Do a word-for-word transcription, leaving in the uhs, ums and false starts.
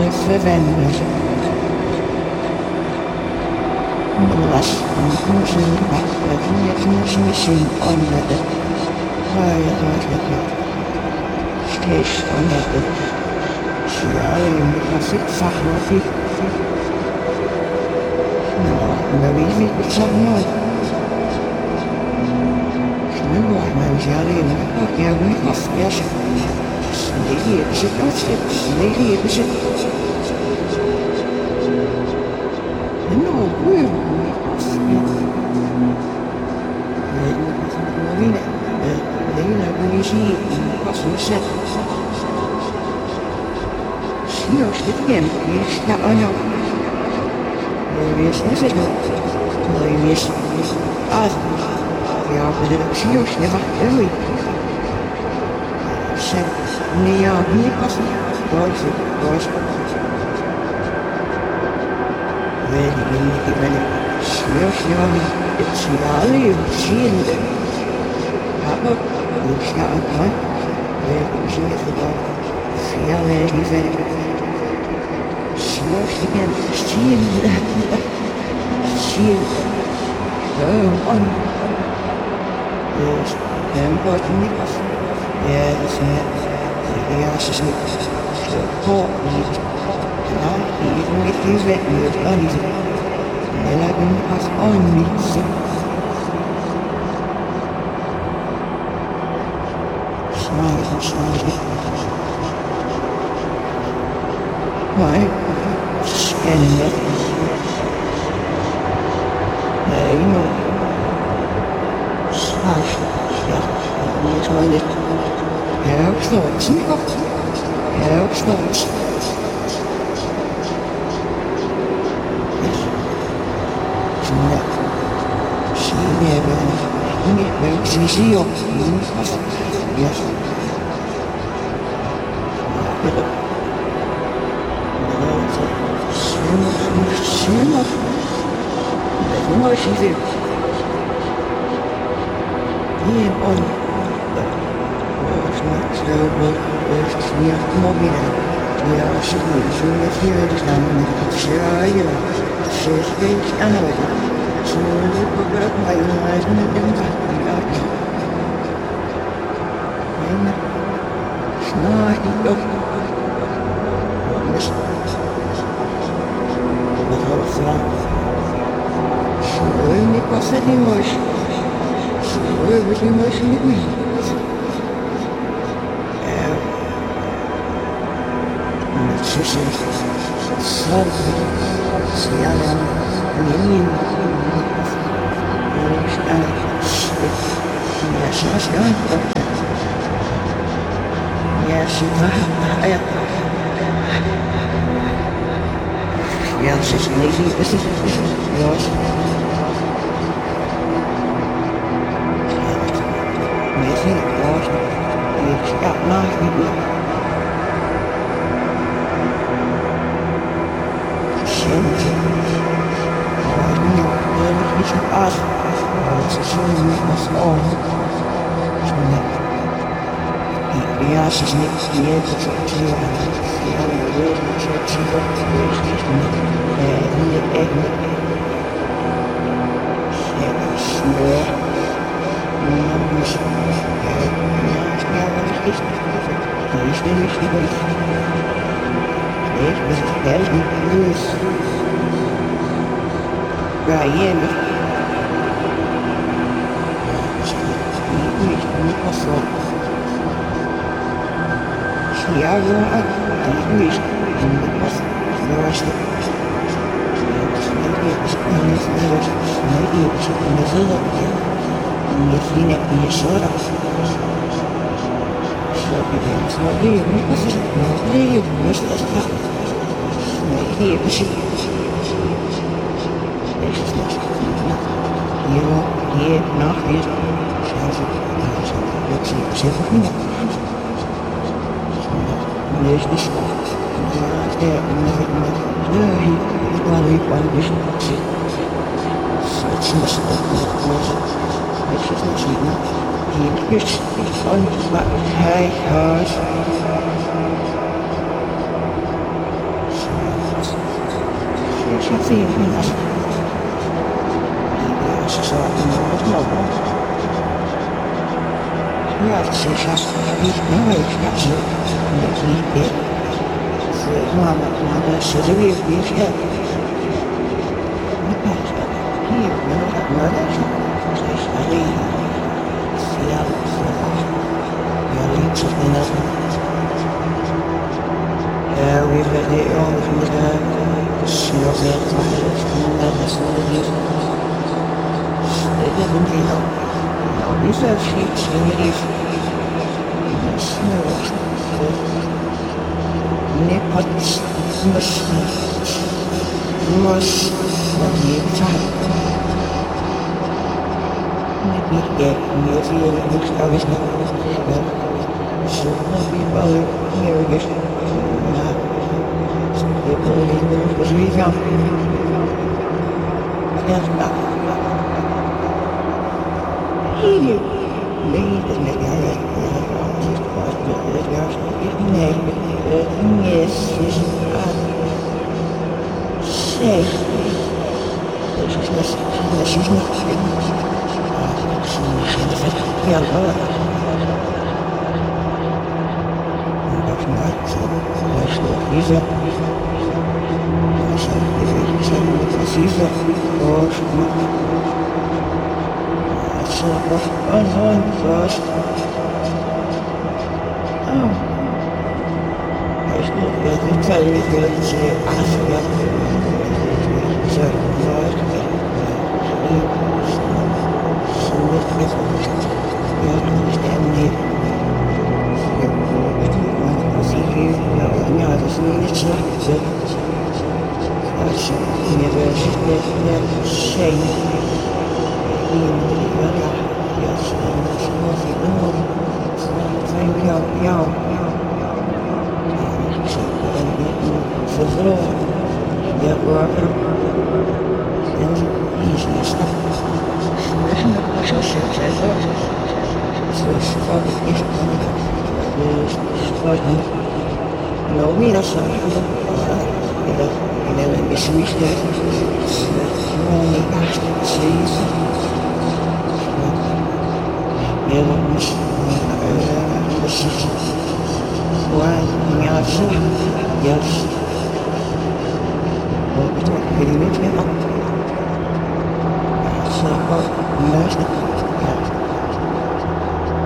verwendet. Was unsere Recognition under the higher stage under the Shialim Rafik Fahrafi. No, Marie Sabno. No, I'm Jalim, yeah, we must, yes. Maybe it's a concept, maybe it's a. No, we're Marina, Lena, when you see what's the set. She knows it again, yes, now I know. There is nothing, there is other. Ja, but it feels never early. Said, Nia, he was was was very really very feels never it's really seen the Papa looks not a point where she is the dog feel very very feels again seen seen oh on Yes, then what Nicholas? Yes, yes, it's not so hot. Not even if he's written with uneasy. Then I can pass on me. Smile, smile. Why? Scanning it. There you know. Ja, niet gewoon dit. Heel snort. Heel snort. Yes. Ja. Zie je hebben. Niet meer. Zie zie je op. Ja. Slimmer. Slimmer. Mooi zie je. Hier on the was so good with near mobile. We are sitting soon as here is down Sierra, she's big anyway. So we put up my eyes and it didn't happen. And snarky up. Miss the whole flat. So we pass it in motion. Where was your motion to be? It's just a sun, Sialan, Indian, yes, yes, yes, yes, it's lazy, this is yours. It was, it's got nothing to do. Sent it. I knew when it was us. It's a shame it was all. The ass is next to the edge of the tree. The other way to church and got the place in the egg. It's small. Numbers. Is er niet geweest. Deze was het geld niet geweest. Brian. Niet niet pas zo. Ja, ja, die is niet pas. Zoals de. Nee, is niet zoals. Nee, is niet zoals. Niet niet niet zoals. Смотри, смотри, может, это смотри, почему? Это значит, его не нахрен, сразу, вот все хуйня. Не здесь, да, наверное, да, и главы пальбишь, смысл, может, это значит, He is on my high horse. see it in us. Ja, ze zou het nooit lopen. Ja, ze gaat niet meer, ik ga ze niet meer. Ze mama, mama, ze er weer weer, ja. Ik ben zo, hier, ben ik aan het ze is alleen. Ja, ja, liet zich in dat. Ja, we hebben de oorlog met de snelheid van de snelheid. Ik heb een video. Nou, die is wel schiet, en die is snel. Nee, wat is misschien. Was dat niet zijn. Niet ik, niet hier, niet zo is nog. Zo, die ballen hier is. Ja, ik wil niet meer wie gaan. Ja, nou. Hier. Nee, dat is niet erg. Nee, nee, is zeg. Dat is net, dat is niet. Ja, hoor. Dat is niet zo. Dat is niet hier. Dat is niet precies. Oh, dat is nog een vast. Oh. Hij is nog niet twee weken dat ze aangelegd zo nooit zo niet met ja, dat is helemaal niet. Als ik hier, ja, dat is niet slecht. Als je in de zit met zee. Ja, ja, zoals ik ben. Zijn jou, jou. Vervlogen. Ja, water. En easy stap. Zoals je zei, zoals wat ik is van de sport. Nou, meer dan zo. En dan is het niet gewoon niet echt precies. Ja, dat is precies. Why, ja, zo. Yes.